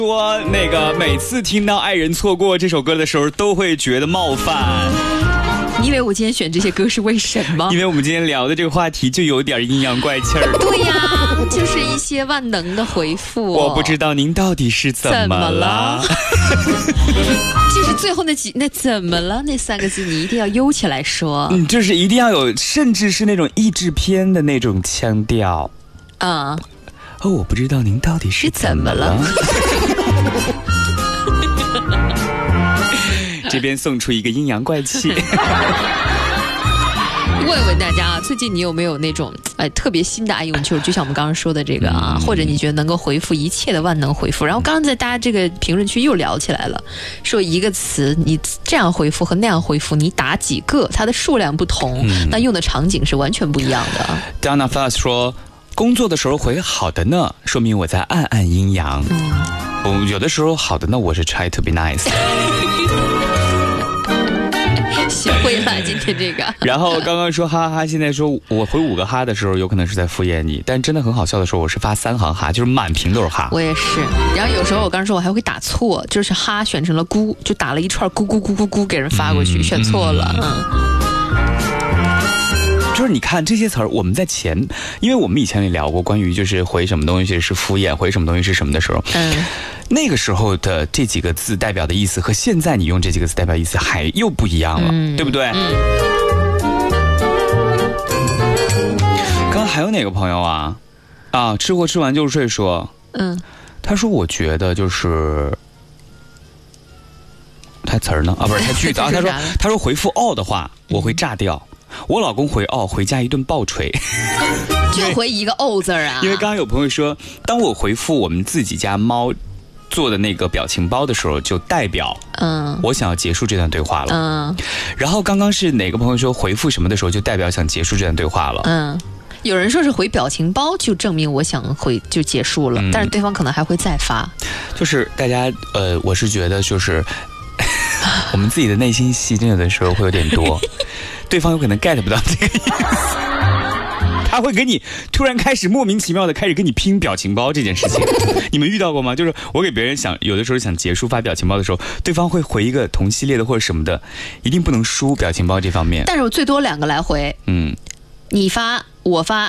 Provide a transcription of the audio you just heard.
说那个每次听到《爱人错过》这首歌的时候，都会觉得冒犯。 你以为我今天选这些歌是为什么？ 因为我们今天聊的这个话题就有点阴阳怪气儿。 对呀，就是一些万能的回复。 我不知道您到底是怎么了。 就是最后那怎么了那3个字，你一定要悠起来说。 就是一定要有，甚至是那种译制片的那种腔调。我不知道您到底是怎么了。这边送出一个阴阳怪气。 问问大家，最近你有没有那种特别新的爱用球？就像我们刚刚说的这个或者你觉得能够回复一切的万能回复。然后刚刚在大家这个评论区又聊起来了，说一个词你这样回复和那样回复，你打几个，它的数量不同，那用的场景是完全不一样的。 Donna Fast 说，工作的时候回好的呢，说明我在暗暗阴阳。有的时候好的呢，我是 try to be nice。 学会了今天这个。 然后刚刚说哈哈，现在说我回5个哈的时候，有可能是在敷衍你，但真的很好笑的时候，我是发3行哈，就是满屏都是哈。 我也是。然后有时候我刚说我还会打错，就是哈选成了咕，就打了一串咕咕咕咕咕给人发过去，选错了。 就是你看这些词儿，我们在前，因为我们以前也聊过关于就是回什么东西是敷衍，回什么东西是什么的时候，那个时候的这几个字代表的意思和现在你用这几个字代表意思还又不一样了，对不对？刚刚还有哪个朋友啊？吃货吃完就睡说，他说我觉得就是他词儿呢不是他句子他说回复的话我会炸掉。我老公回回家一顿暴锤。 就回一个字啊。 因为刚刚有朋友说，当我回复我们自己家猫做的那个表情包的时候，就代表我想要结束这段对话了。然后刚刚是哪个朋友说回复什么的时候，就代表想结束这段对话了。 有人说是回表情包就证明我想回就结束了，但是对方可能还会再发。就是大家我是觉得就是我们自己的内心戏真有的时候会有点多。对方有可能 get 不到这个意思，他会跟你突然开始莫名其妙的开始跟你拼表情包这件事情。你们遇到过吗？就是我给别人有的时候想结束发表情包的时候，对方会回一个同系列的或者什么的，一定不能输表情包这方面。 但是我最多2个来回，你发我发